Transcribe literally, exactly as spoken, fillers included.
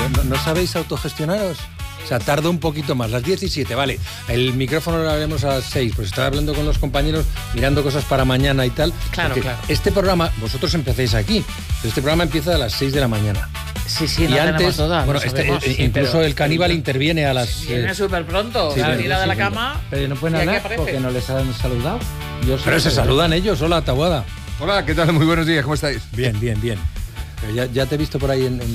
¿no, no sabéis autogestionaros? O sea, tarda un poquito más, las diecisiete, vale. El micrófono lo haremos a las seis, pues estar hablando con los compañeros, mirando cosas para mañana y tal. Claro, claro. Este programa, vosotros empecéis aquí, pero este programa empieza a las seis de la mañana. Sí, sí, y no antes, todas, bueno, este, sabemos, eh, sí, incluso pero, el caníbal pero, interviene a las... Viene eh, súper pronto, sí, se pero, tira de la sí, cama. Pero no pueden y aquí hablar aparece. porque no les han saludado. Yo pero se saludan ellos. Hola, Taboada. Hola, ¿qué tal? Muy buenos días, ¿cómo estáis? Bien, bien, bien. Pero ya, ya te he visto por ahí en... en